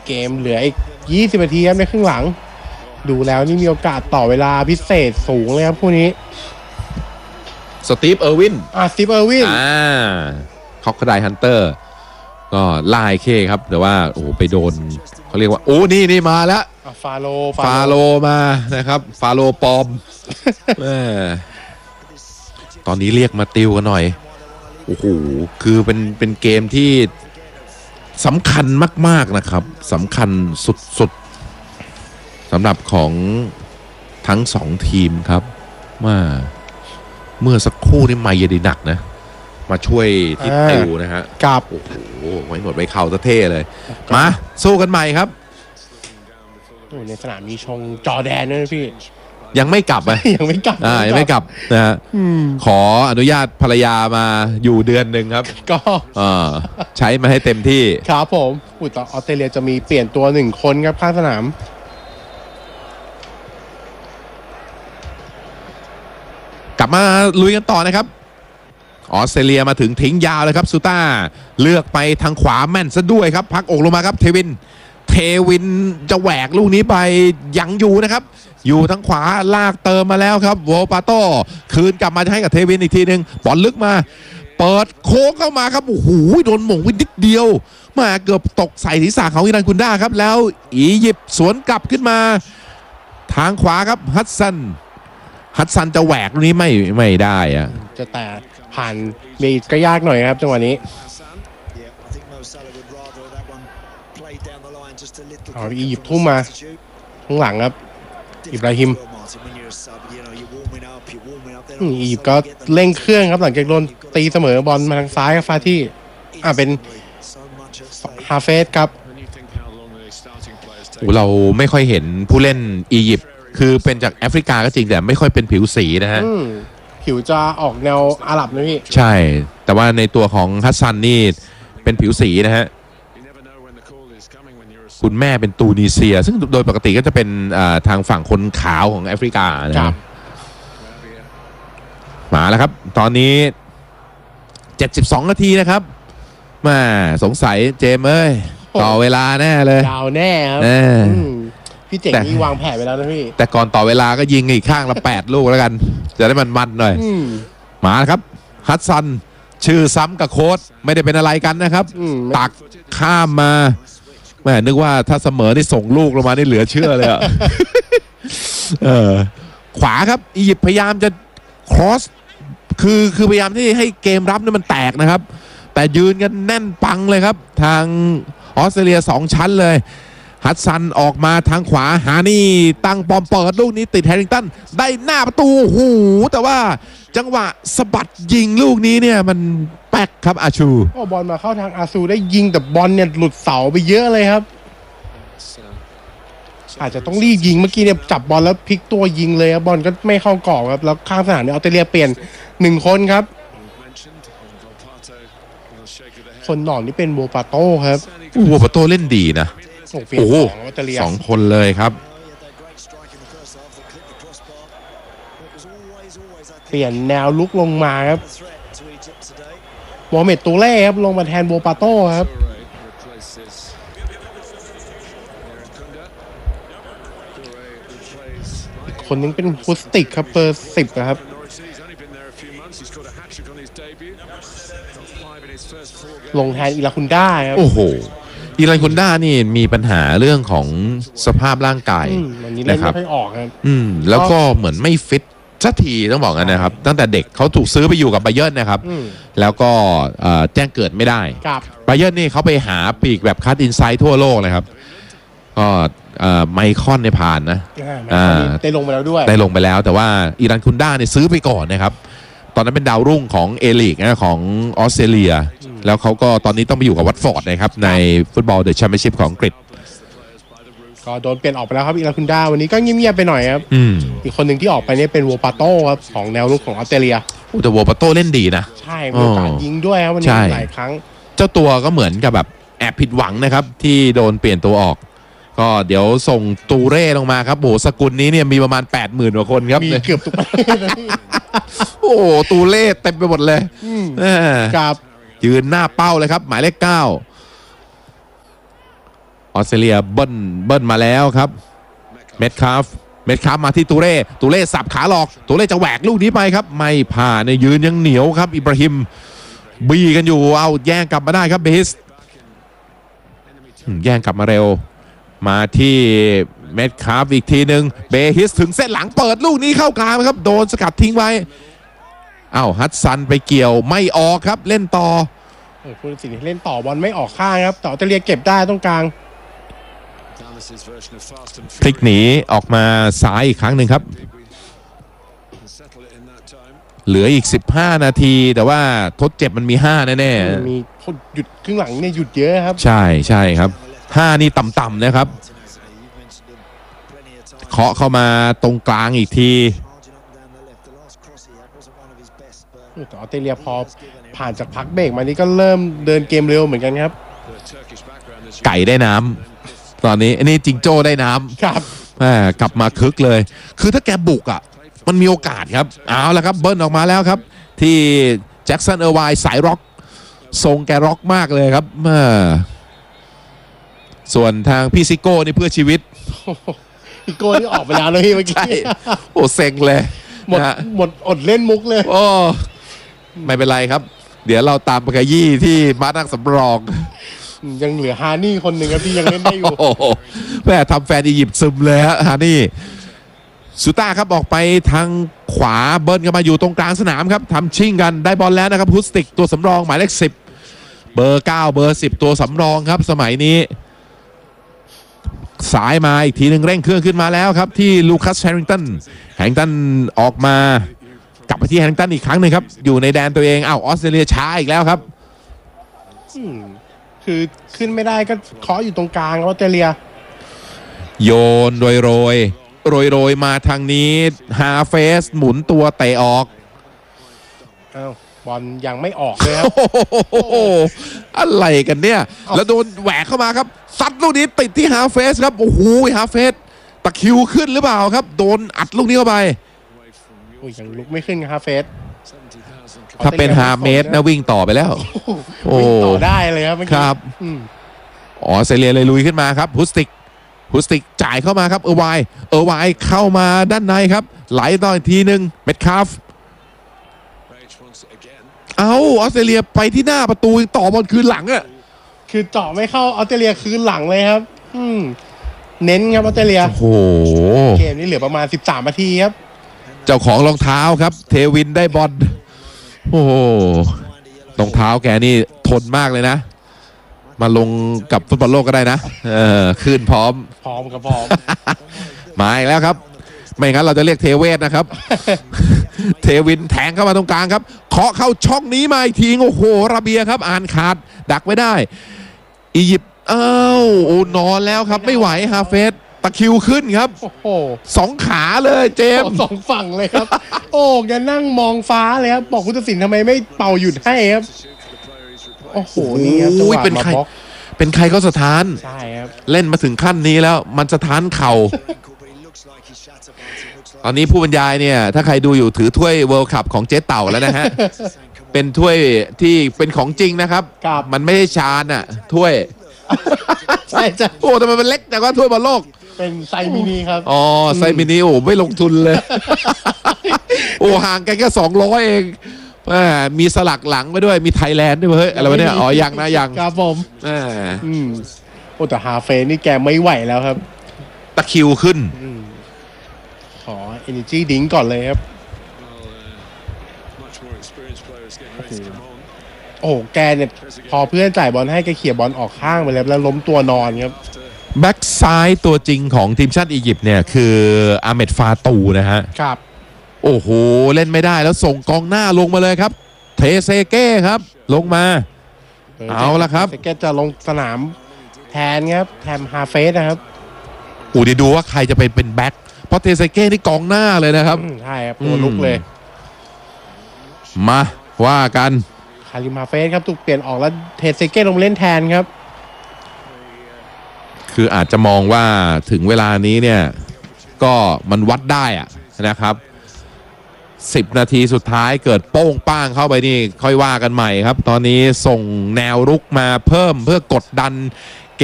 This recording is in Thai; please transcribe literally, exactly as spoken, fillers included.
เกมเหลืออีกยี่สิบนาทีครับในครึ่งหลังดูแล้วนี่มีโอกาสต่อเวลาพิเศษสูงเลยครับคู่นี้สตีฟเออร์วินอ่าสตีฟเออร์วินอ่าคอกคดายฮันเตอร์ก็ล่าไอ้เคครับแต่ว่าโอ้โหไปโดนเขาเรียกว่าโอ้นี่นี่มาแล้วฟาโลฟาโลมานะครับฟาโลปอม ตอนนี้เรียกมาติวกันหน่อยโอ้โหคือเป็นเป็นเกมที่สำคัญมากๆนะครับสำคัญสุดๆสำหรับของทั้งสองทีมครับมาเมื่อสักครู่นี่ไมเยดินักนะมาช่วยที่ติวนะฮะกับโอ้โหไว้หนวดไว้เข่าซะเท่เลยมาสู้กันใหม่ครับในสนามมีชงจอแดนด้วยพี่ยังไม่กลับไหมยังไม่กลับอ่ายังไม่กลับนะฮะขออนุญาตภรรยามาอยู่เดือนหนึ่งครับก็ใช้มาให้เต็มที่ครับผมอุตออสเตรเลียจะมีเปลี่ยนตัวหนึ่งคนครับข้างสนามกลับมาลุยกันต่อนะครับออสเตรเลียมาถึงทิ้งยาวเลยครับซูต้าเลือกไปทางขวาแม่นซะด้วยครับพักอกลงมาครับเทวินเทวินจะแหวกลูกนี้ไปยังอยู่นะครับอยู่ทางขวาลากเติมมาแล้วครับโวปาโต้คืนกลับมาให้กับเทวินอีกทีหนึ่งบอลลึกมาเปิดโค้งเข้ามาครับโอ้โหโดนหม่งวินิดเดียวมาเกือบตกใส่ศีรษะของอิรันคุนด้าครับแล้วอียิปต์สวนกลับขึ้นมาทางขวาครับฮัสซันฮัสซันจะแหวกลูกนี้ไม่ไม่ได้อะจะแต่ผ่านเมย์ก็ยากหน่อยครับจังหวะนี้เอาอียิปต์ทุ่มมาข้างหลังครับอิบราฮิมอียิปต์ก็เร่งเครื่องครับหลังจากโดนตีเสมอบอลมาทางซ้ายครับฟาที่อ่าเป็นฮาเฟสครับเราไม่ค่อยเห็นผู้เล่นอียิปต์คือเป็นจากแอฟริกาก็จริงแต่ไม่ค่อยเป็นผิวสีนะฮะผิวจะออกแนวอาหรับนะพี่ใช่แต่ว่าในตัวของฮัสซันนี่เป็นผิวสีนะฮะคุณแม่เป็นตูนิเซียซึ่งโดยปกติก็จะเป็นทางฝั่งคนขาวของแอฟริกานะครับมาแล้วครับตอนนี้เจ็ดสิบสองนาทีนะครับมาสงสัยเจมเอ้ยต่อเวลาแน่เลยยาวแน่ครับพี่เจ๋งนี่วางแผนไปแล้วนะพี่แต่ก่อนต่อเวลาก็ยิงอีกข้างละแปดลูกแล้วกันจะได้มันมันหน่อยมาครับฮัสซันชื่อซ้ำกับโค้ชไม่ได้เป็นอะไรกันนะครับตักข้ามมาแม่นึกว่าถ้าเสมอนี่ส่งลูกลงมานี่เหลือเชื่อเลยอ่ะ เออขวาครับอียิปต์พยายามจะครอสคือคือพยายามที่ให้เกมรับนี่มันแตกนะครับแต่ยืนกันแน่นปังเลยครับทางออสเตรเลียสองชั้นเลยฮัสซันออกมาทางขวาหานี่ตั้งปอมเปิดลูกนี้ติดแฮร์ริงตันได้หน้าประตูหูแต่ว่าจังหวะสะบัดยิงลูกนี้เนี่ยมันแป๊กครับอาชูโอ้บอลมาเข้าทางอาซูได้ยิงแต่บอลเนี่ยหลุดเสาไปเยอะเลยครับอาจจะต้องรีบยิงเมื่อกี้เนี่ยจับบอลแล้วพลิกตัวยิงเลยครับบอลก็ไม่เข้ากรอบครับแล้วข้างสนามเนี่ยออสเตรเลียเปลี่ยนหนึ่งคนครับคนหนอนนี่เป็นโวปาโต้ครับโวปาโต้เล่นดีนะโอ้โหสองคนเลยครับเปลี่ยนแนวลุกลงมาครับโมฮัมเหม็ดตูเล่ครับลงมาแทนโวปาโต้ครับคนนึงเป็นฟุสติกครับเบอร์สิบนะครับลงแทนอิลาคุนด้าครับโอ้โหอิรันคุนด้านี่มีปัญหาเรื่องของสภาพร่างกายนะครับไม่ออกครับอืมแล้วก็เหมือนไม่ฟิตสักทีต้องบอกกันนะครับตั้งแต่เด็กเขาถูกซื้อไปอยู่กับไบเยิร์นนะครับแล้วก็แจ้งเกิดไม่ได้ไบเยิร์นนี่เขาไปหาปีกแบบคัทอินไซด์ทั่วโลกเลยครับก็ไมคอนในผ่านนะได้ลงไปแล้วด้วยได้ลงไปแล้วแต่ว่าอิรันคุนด้าเนี่ยซื้อไปก่อนนะครับตอนนั้นเป็นดาวรุ่งของเอลีกนะของออสเตรเลียแล้วเขาก็ตอนนี้ต้องไปอยู่กับวัตฟอร์ดนะครับในฟุตบอลเดอะแชมเปี้ยนชิพของอังกฤษก็โดนเปลี่ยนออกไปแล้วครับอิรันคุนด้าวันนี้ก็เงียบๆไปหน่อยครับอีกคนหนึ่งที่ออกไปนี่เป็นโวปาโต้ครับของแนวรุกของออสเตรเลียแต่โวปาโต้เล่นดีนะใช่มีโอกาสยิงด้วยครับวันนี้หลายครั้งเจ้าตัวก็เหมือนกับแบบแอบผิดหวังนะครับที่โดนเปลี่ยนตัวออกก็เดี๋ยวส่งตูเร่ลงมาครับโหสกุลนี้เนี่ยมีประมาณ แปดหมื่น กว่าคนครับมีเกือบทุกประเทศโอ้ตูเร่เต็มไปหมดเลยครับยืนหน้าเป้าเลยครับหมายเลขเก้าออสเตรเลียเบิ้ลเบิ้ลมาแล้วครับเม็ดคาฟเม็ดคาฟมาที่ตูเร่ตูเร่สับขาหลอกตูเร่จะแหวกลูกนี้ไปครับไม่ผ่านเนี่ยยืนยังเหนียวครับอิบราฮิมบีกันอยู่เอาแย่งกลับมาได้ครับเบฮิสแย่งกลับมาเร็วมาที่เม็ดคาฟอีกทีหนึ่งเบฮิสถึงเส้นหลังเปิดลูกนี้เข้ากลางครับโดนสกัดทิ้งไว้อ้าวฮัตซันไปเกี่ยวไม่ออกครับเล่นต่อผู้ตัดสินเล่นต่อบอลไม่ออกข้างครับแต่ออสเตรเลียเก็บได้ตรงกลางพลิกหนีออกมาซ้ายอีกครั้งหนึ่งครับเหลืออีกสิบห้านาทีแต่ว่าทดเจ็บมันมีห้าแน่ๆมีหยุดครึ่งหลังเนี่ยหยุดเยอะครับใช่ใช่ครับห้านี่ต่ำๆนะครับเคาะเข้ามาตรงกลางอีกทีแต่ออสเตรเลียพอผ่านจากพักเบรกมานี่ก็เริ่มเดินเกมเร็วเหมือนกันครับไก่ได้น้ำตอนนี้อันนี้จิงโจ้ได้น้ำครับกลับมาคึกเลยคือถ้าแกบุกอ่ะมันมีโอกาสครับเอาละครับเบิ้ลออกมาแล้วครับที่แจ็คสันเออร์ไวน์สายร็อกทรงแกร็อกมากเลยครับส่วนทางพี่ซิโก้นี่เพื่อชีวิตพี่โก้นี่ออกไปแล้วเลยเมื่อกี้โอ้เซ็งเลยหมดหมดอดเล่นมุกเลยโอ้ไม่เป็นไรครับเดี๋ยวเราตามไปขยี้ที่มานั่งสำรองยังเหลือฮานี่คนหนึ่งครับที่ยังเล่นได้อยู่แม่ทำแฟนอียิปต์ซึมเลยฮะฮานี่สุต้าครับออกไปทางขวาเบิ้ลกันมาอยู่ตรงกลางสนามครับทำชิ่งกันได้บอลแล้วนะครับฮุสติกตัวสำรองหมายเลขสิบเบอร์เก้าเบอร์สิบตัวสำรองครับสมัยนี้สายมาอีกทีหนึ่งเร่งเครื่องขึ้นมาแล้วครับที่ลูคัสแฮร์ริงตันแฮร์ริงตันออกมากลับไปที่แฮร์ริงตันอีกครั้งหนึ่งครับอยู่ในแดนตัวเองอ้าวออสเตรเลียช้าอีกแล้วครับคือขึ้นไม่ได้ก็เคาะอยู่ตรงกลางออสเตรเลียโยนโรยโรยโรยโรยมาทางนี้ฮาเฟสหมุนตัวเตะออกอ้าวบอลยังไม่ออกเลยครับอะไรกันเนี่ยแล้วโดนแหวกเข้ามาครับซัดลูกนี้ติดที่ฮาเฟสครับโอ้โหฮาเฟสตะคิวขึ้นหรือเปล่าครับโดนอัดลูกนี้เข้าไปโอ้ยยังลุกไม่ขึ้นฮาเฟสถ้าเป็นฮาเมสนะวิ่งต่อไปแล้ววิ่งต่อได้เลยครับครับอ๋อเซเลียเลยลุยขึ้นมาครับฮุสติกฮุสติกจ่ายเข้ามาครับเออร์ไวเออร์ไวเข้ามาด้านในครับไหลต่ออีกทีหนึ่งเม็ดคาฟเอาออสเตรเลียไปที่หน้าประตูต่อบอลคืนหลังอ่ะคือเจาะไม่เข้าออสเตรเลียคืนหลังเลยครับอืมเน้นครับออสเตรเลียโอ้โหเกมนี้เหลือประมาณสิบสามนาทีครับเจ้าของรองเท้าครับเทวินได้บอลโอ้โหรองเท้าแกนี่ทนมากเลยนะมาลงกับฟุตบอลโลกก็ได้นะเออคืนพร้อมพร้อมกับพร้อมมาอีกแล้วครับไม่งั้นเราจะเรียกเทเวศนะครับเทวินแทงเข้ามาตรงกลางครับเคาะเข้าช่องนี้มาอีกทีโอ้โหระเบียครับอ่านขาดดักไว้ได้อียิปต์อ้าวโอ้นอนแล้วครับไม่ไหวฮาเฟสตะคิวขึ้นครับโอ้โหสองขาเลยเจมส์สองฝั่งเลยครับโอ้แกนั่งมองฟ้าเลยครับบอกผู้ตัดสินทำไมไม่เป่าหยุดให้ครับโอ้โหนี่ครับจังหวะมาบล็อกเป็นใครก็สถานใช่ครับเล่นมาถึงขั้นนี้แล้วมันสถานเข่าตอนนี้ผู้บรรยายเนี่ยถ้าใครดูอยู่ถือถ้วยเวิลด์คัพของเจ๊เต่าแล้วนะฮะเป็นถ้วยที่เป็นของจริงนะครับมันไม่ใช่ชานอ่ะถ้วยใช่จ้ะโอ้แต่มันเป็นเล็กแต่ว่าถ้วยบอลโลกเป็นไซมินีครับอ๋อไซมินีโอ้ไม่ลงทุนเลยโอ้ห่างกันแค่สองร้อยเองมีสลักหลังไปด้วยมีไทยแลนด์ด้วยเฮ้ยอะไรวะเนี่ยอ๋อยังนะยังครับผมอืมโอ้แต่ฮาเฟนี่แกไม่ไหวแล้วครับตะคิวขึ้นขอ energy drink ก่อนเลยครับโอ้โหแกเนี่ยพอเพื่อนจ่ายบอลให้แกเขี่ยบอลออกข้างไปแล้วแล้วล้มตัวนอนครับแบ็กซ้ายตัวจริงของทีมชาติอียิปต์เนี่ยคืออาเมดฟาตูนะฮะครับโอ้โหเล่นไม่ได้แล้วส่งกองหน้าลงมาเลยครับเทเซเก้ครับลงมาเอาละครับเทเซเก้จะลงสนามแทนครับแทนฮาเฟสนะครับอูดีดูว่าใครจะเป็นเป็นแบ็คเพราะเทเซเก้นี่กองหน้าเลยนะครับใช่ครับตัวลุกเลยมาว่ากันคาริมาเฟสครับถูกเปลี่ยนออกแล้วเทเซเก้ลงเล่นแทนครับคืออาจจะมองว่าถึงเวลานี้เนี่ยก็มันวัดได้อะนะครับสิบนาทีสุดท้ายเกิดโป้งป้างเข้าไปนี่ค่อยว่ากันใหม่ครับตอนนี้ส่งแนวรุกมาเพิ่มเพื่อกดดัน